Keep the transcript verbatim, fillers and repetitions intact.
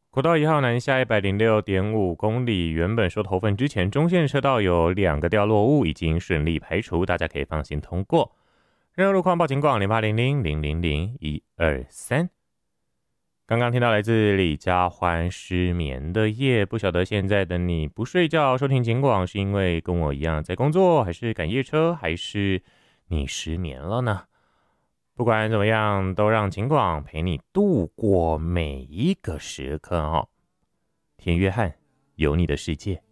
国道一号南下一百零六点五公里，原本说头份之前中线车道有两个掉落物已经顺利排除，大家可以放心通过。任何路况报警广零八零零零零零一二三。刚刚听到来自李佳欢失眠的夜，不晓得现在的你不睡觉收听警广是因为跟我一样在工作，还是赶夜车，还是你失眠了呢？不管怎么样，都让警广陪你度过每一个时刻哦。田约翰，有你的世界。